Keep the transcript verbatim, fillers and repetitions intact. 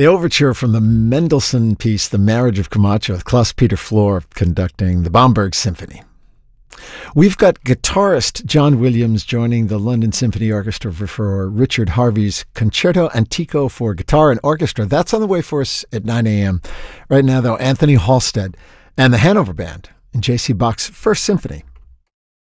The overture from the Mendelssohn piece, The Marriage of Camacho, with Klaus-Peter Flohr conducting the Bamberg Symphony. We've got guitarist John Williams joining the London Symphony Orchestra for Richard Harvey's Concerto Antico for Guitar and Orchestra. That's on the way for us at nine a.m. Right now, though, Anthony Halstead and the Hanover Band in J C Bach's First Symphony.